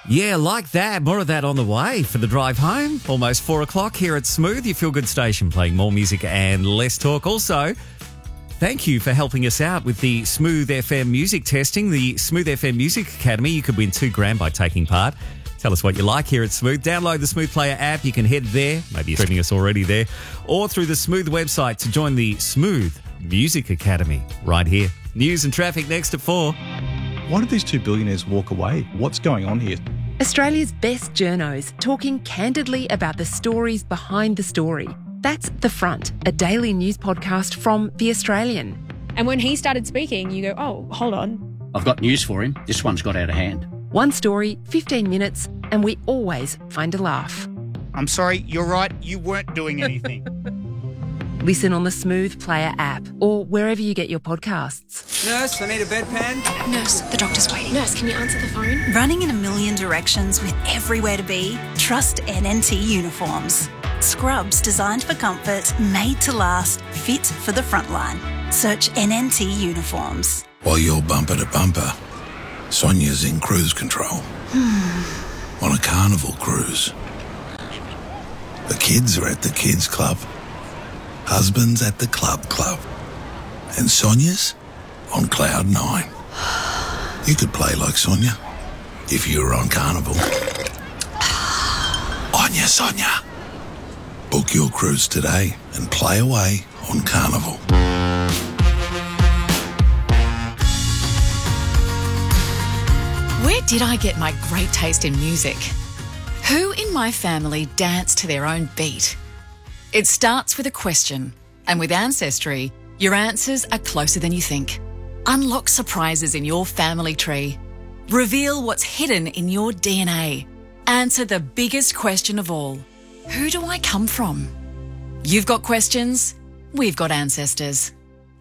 Yeah, like that. More of that on the way for the drive home. Almost 4 o'clock here at Smooth, your feel-good station, playing more music and less talk. Also, thank you for helping us out with the Smooth FM music testing, the Smooth FM Music Academy. You could win $2,000 by taking part. Tell us what you like here at Smooth. Download the Smooth Player app. You can head there. Maybe you're streaming us already there. Or through the Smooth website to join the Smooth Music Academy right here. News and traffic next at 4. Why did these two billionaires walk away? What's going on here? Australia's best journos talking candidly about the stories behind the story. That's The Front, a daily news podcast from The Australian. And when he started speaking, you go, oh, hold on. I've got news for him. This one's got out of hand. One story, 15 minutes, and we always find a laugh. I'm sorry, you're right, you weren't doing anything. Listen on the Smooth Player app or wherever you get your podcasts. Nurse, I need a bedpan. Nurse, the doctor's waiting. Nurse, can you answer the phone? Running in a million directions with everywhere to be? Trust NNT Uniforms. Scrubs designed for comfort, made to last, fit for the front line. Search NNT Uniforms. While you're bumper to bumper, Sonia's in cruise control. On a carnival cruise. The kids are at the kids club. Husband's at the club. And Sonia's on cloud 9. You could play like Sonia if you were on Carnival. Onya, Sonia. Book your cruise today and play away on Carnival. Where did I get my great taste in music? Who in my family danced to their own beat? It starts with a question, and with Ancestry, your answers are closer than you think. Unlock surprises in your family tree. Reveal what's hidden in your DNA. Answer the biggest question of all. Who do I come from? You've got questions, we've got ancestors.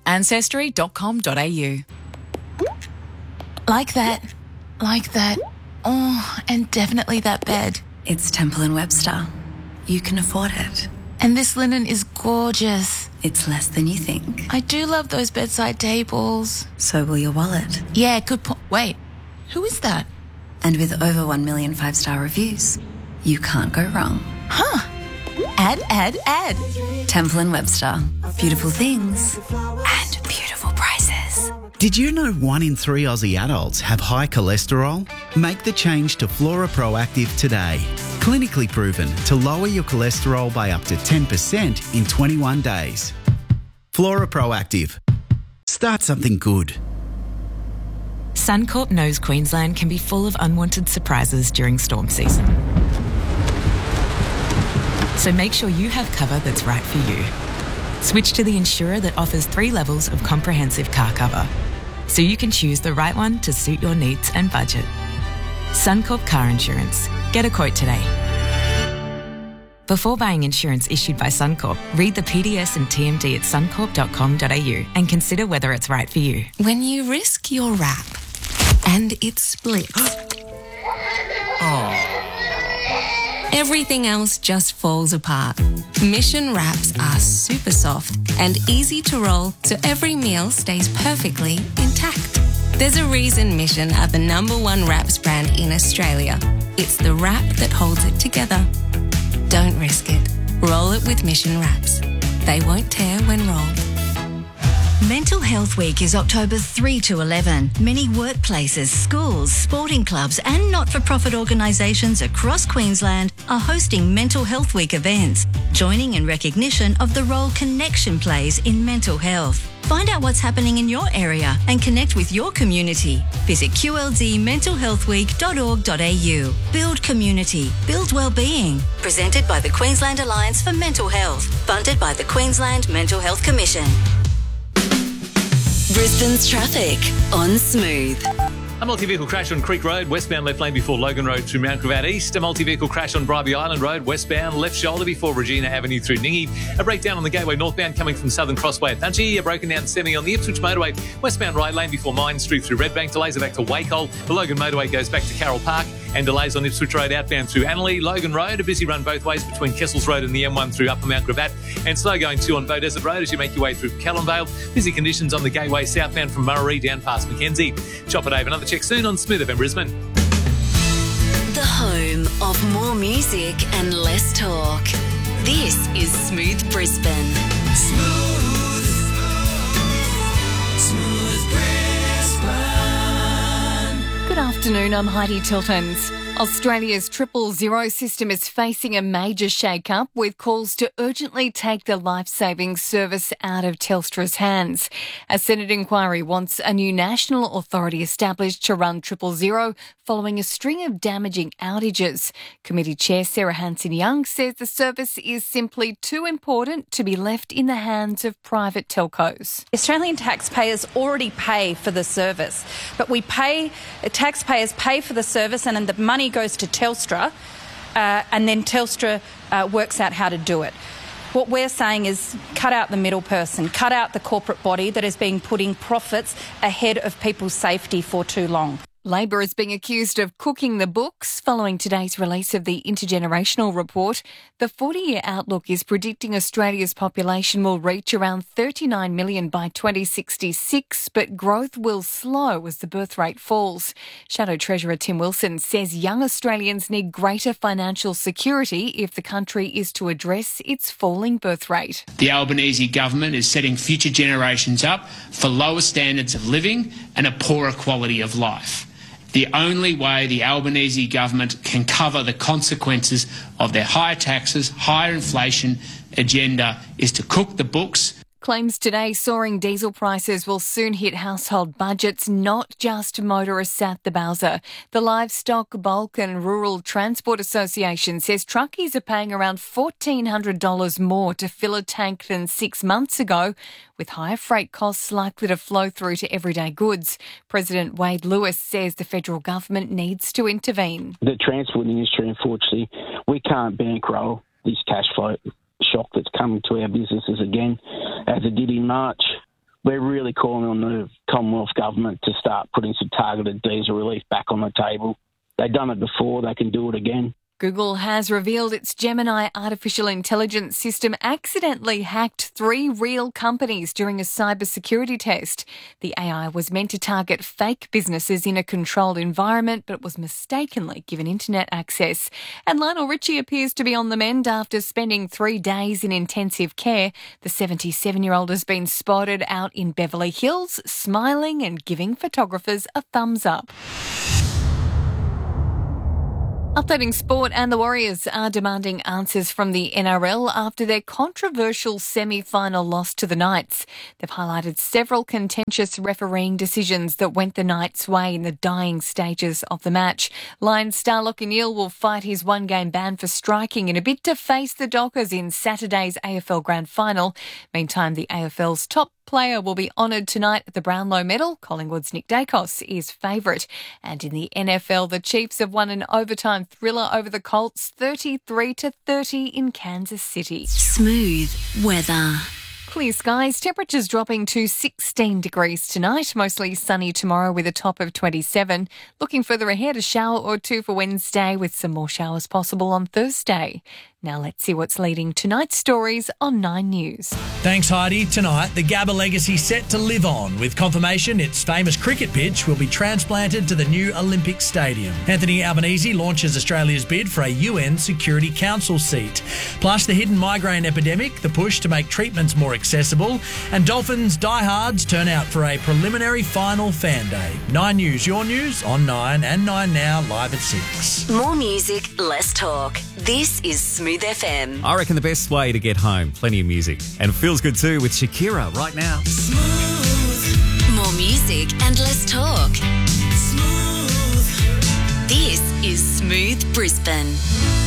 Ancestry.com.au. Like that. Oh, and definitely that bed. It's Temple & Webster. You can afford it. And this linen is gorgeous. It's less than you think. I do love those bedside tables. So will your wallet. Yeah, good point. Wait, who is that? And with over 1 million 5-star reviews, you can't go wrong. Huh. Add. Temple & Webster. Beautiful things. And beautiful prices. Did you know 1 in 3 Aussie adults have high cholesterol? Make the change to Flora Proactive today. Clinically proven to lower your cholesterol by up to 10% in 21 days. Flora Proactive. Start something good. Suncorp knows Queensland can be full of unwanted surprises during storm season. So make sure you have cover that's right for you. Switch to the insurer that offers 3 levels of comprehensive car cover, so you can choose the right one to suit your needs and budget. Suncorp Car Insurance. Get a quote today. Before buying insurance issued by Suncorp, read the PDS and TMD at suncorp.com.au and consider whether it's right for you. When you risk your wrap and it splits, everything else just falls apart. Mission wraps are super soft and easy to roll, so every meal stays perfectly intact. There's a reason Mission are the #1 wraps brand in Australia. It's the wrap that holds it together. Don't risk it. Roll it with Mission wraps. They won't tear when rolled. Mental Health Week is October 3 to 11. Many workplaces, schools, sporting clubs and not-for-profit organisations across Queensland are hosting Mental Health Week events, joining in recognition of the role connection plays in mental health. Find out what's happening in your area and connect with your community. Visit qldmentalhealthweek.org.au. Build community. Build wellbeing. Presented by the Queensland Alliance for Mental Health. Funded by the Queensland Mental Health Commission. Brisbane's traffic on Smooth. A multi-vehicle crash on Creek Road, westbound left lane before Logan Road through Mount Gravatt East. A multi-vehicle crash on Bribie Island Road, westbound left shoulder before Regina Avenue through Ningy. A breakdown on the Gateway northbound coming from Southern Crossway at Thunchy. A broken down semi on the Ipswich Motorway, westbound right lane before Mine Street through Redbank. Delays are back to Wacol. The Logan Motorway goes back to Carroll Park. And delays on Ipswich Road outbound through Annerley. Logan Road, a busy run both ways between Kessels Road and the M1 through Upper Mount Gravatt. And slow going too on Beaudesert Road as you make your way through Callanvale. Busy conditions on the Gateway southbound from Murray down past Mackenzie. Chopper Dave, another check soon on Smooth FM Brisbane. The home of more music and less talk. This is Smooth Brisbane. Smooth Brisbane. Good afternoon, I'm Heidi Tiltons. Australia's 000 system is facing a major shake-up with calls to urgently take the life-saving service out of Telstra's hands. A Senate inquiry wants a new national authority established to run 000 following a string of damaging outages. Committee Chair Sarah Hanson-Young says the service is simply too important to be left in the hands of private telcos. Australian taxpayers already pay for the service, but taxpayers pay for the service and the money goes to Telstra and then Telstra works out how to do it. What we're saying is cut out the middle person, cut out the corporate body that has been putting profits ahead of people's safety for too long. Labor is being accused of cooking the books following today's release of the Intergenerational Report. The 40-year outlook is predicting Australia's population will reach around 39 million by 2066, but growth will slow as the birth rate falls. Shadow Treasurer Tim Wilson says young Australians need greater financial security if the country is to address its falling birth rate. The Albanese government is setting future generations up for lower standards of living and a poorer quality of life. The only way the Albanese government can cover the consequences of their higher taxes, higher inflation agenda is to cook the books. Claims today soaring diesel prices will soon hit household budgets, not just motorists at the Bowser. The Livestock, Bulk and Rural Transport Association says truckies are paying around $1,400 more to fill a tank than 6 months ago, with higher freight costs likely to flow through to everyday goods. President Wade Lewis says the federal government needs to intervene. The transport industry, unfortunately, we can't bankroll this cash flow shock that's coming to our businesses again, as it did in March. We're really calling on the Commonwealth Government to start putting some targeted diesel relief back on the table. They've done it before, they can do it again. Google has revealed its Gemini artificial intelligence system accidentally hacked 3 real companies during a cybersecurity test. The AI was meant to target fake businesses in a controlled environment, but was mistakenly given internet access. And Lionel Richie appears to be on the mend after spending 3 days in intensive care. The 77-year-old has been spotted out in Beverly Hills, smiling and giving photographers a thumbs up. Updating sport, and the Warriors are demanding answers from the NRL after their controversial semi-final loss to the Knights. They've highlighted several contentious refereeing decisions that went the Knights' way in the dying stages of the match. Lions star Lachie Neale will fight his 1-game ban for striking in a bid to face the Dockers in Saturday's AFL Grand Final. Meantime, the AFL's top player will be honoured tonight at the Brownlow Medal. Collingwood's Nick Dacos is favourite. And in the NFL, the Chiefs have won an overtime thriller over the Colts, 33-30 in Kansas City. Smooth weather. Clear skies, temperatures dropping to 16 degrees tonight, mostly sunny tomorrow with a top of 27. Looking further ahead, a shower or 2 for Wednesday with some more showers possible on Thursday. Now let's see what's leading tonight's stories on 9 News. Thanks, Heidi. Tonight, the Gabba legacy set to live on, with confirmation its famous cricket pitch will be transplanted to the new Olympic Stadium. Anthony Albanese launches Australia's bid for a UN Security Council seat. Plus, the hidden migraine epidemic, the push to make treatments more accessible, and Dolphins diehards turn out for a preliminary final fan day. 9 News, your news on 9 and 9 Now, live at 6. More music, less talk. This is Smooth FM. I reckon the best way to get home, plenty of music. And it feels good too with Shakira right now. Smooth. More music and less talk. Smooth. This is Smooth Brisbane.